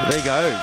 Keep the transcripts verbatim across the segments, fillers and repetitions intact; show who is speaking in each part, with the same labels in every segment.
Speaker 1: There you go.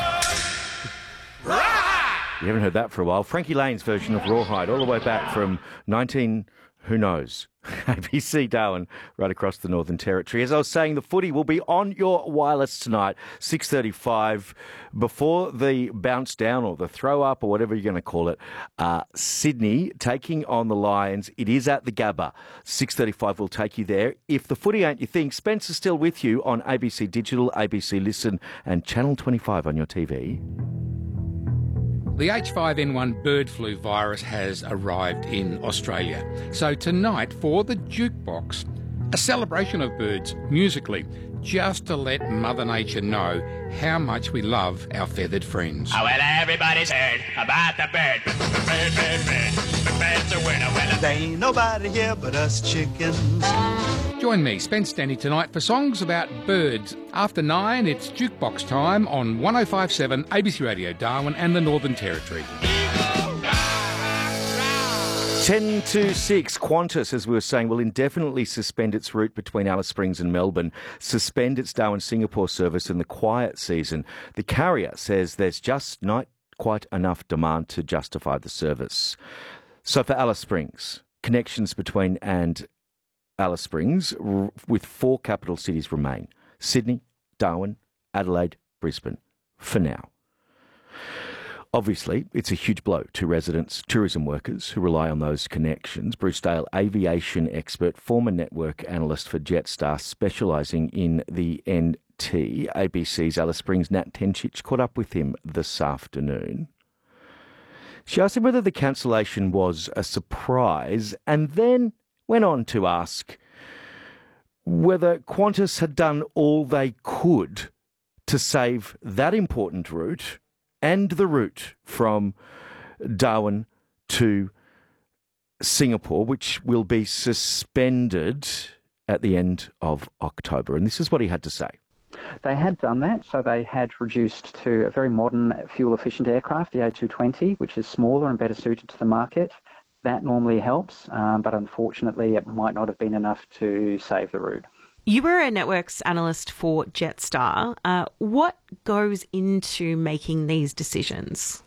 Speaker 1: You haven't heard that for a while. Frankie Lane's version of Rawhide, all the way back from nineteen, who knows, A B C Darwin, right across the Northern Territory. As I was saying, the footy will be on your wireless tonight, six thirty-five, before the bounce down or the throw up or whatever you're going to call it. Uh, Sydney taking on the Lions. It is at the Gabba. six thirty-five will take you there. If the footy ain't your thing, Spencer's still with you on A B C Digital, A B C Listen and Channel twenty-five on your T V.
Speaker 2: The H five N one bird flu virus has arrived in Australia. So tonight, for the Jukebox, a celebration of birds musically, just to let Mother Nature know how much we love our feathered friends.
Speaker 3: Oh, well, everybody's heard about the bird. Bird, bird, bird. The bird's a winner, winner.
Speaker 4: There ain't nobody here but us chickens.
Speaker 2: Join me, Spence Stanley, tonight for songs about birds. After nine, it's Jukebox time on one oh five point seven A B C Radio Darwin and the Northern Territory.
Speaker 1: ten to six, Qantas, as we were saying, will indefinitely suspend its route between Alice Springs and Melbourne, suspend its Darwin-Singapore service in the quiet season. The carrier says there's just not quite enough demand to justify the service. So for Alice Springs, connections between and Alice Springs r- with four capital cities remain: Sydney, Darwin, Adelaide, Brisbane, for now. Obviously, it's a huge blow to residents, tourism workers who rely on those connections. Bruce Dale, aviation expert, former network analyst for Jetstar, specialising in the N T. A B C's Alice Springs' Nat Tenchich caught up with him this afternoon. She asked him whether the cancellation was a surprise and then went on to ask whether Qantas had done all they could to save that important route and the route from Darwin to Singapore, which will be suspended at the end of October. And this is what he had to say.
Speaker 5: They had done that, so they had reduced to a very modern fuel-efficient aircraft, the A two twenty, which is smaller and better suited to the market. That normally helps, um, but unfortunately it might not have been enough to save the route.
Speaker 6: You were a networks analyst for Jetstar. Uh, what goes into making these decisions?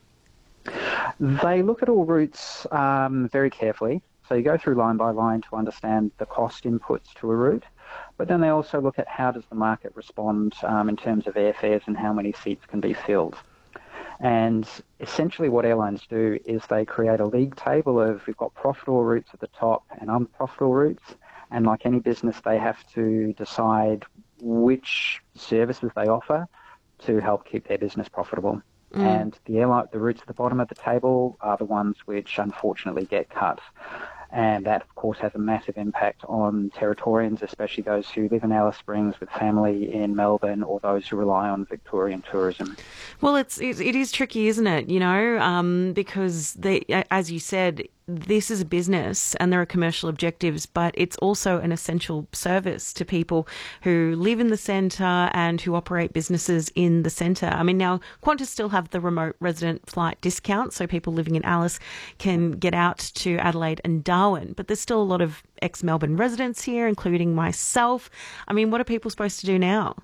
Speaker 5: They look at all routes um, very carefully. So you go through line by line to understand the cost inputs to a route, but then they also look at how does the market respond um, in terms of airfares and how many seats can be filled. And essentially what airlines do is they create a league table of, we've got profitable routes at the top and unprofitable routes. And like any business, they have to decide which services they offer to help keep their business profitable. Mm. And the airline, the routes at the bottom of the table are the ones which unfortunately get cut. And that, of course, has a massive impact on Territorians, especially those who live in Alice Springs with family in Melbourne or those who rely on Victorian tourism.
Speaker 6: Well, it's it, it is tricky, isn't it? You know, um, because they, as you said, this is a business and there are commercial objectives, but it's also an essential service to people who live in the centre and who operate businesses in the centre. I mean, now Qantas still have the remote resident flight discount, so people living in Alice can get out to Adelaide and Darwin, but there's still a lot of ex-Melbourne residents here, including myself. I mean, what are people supposed to do now?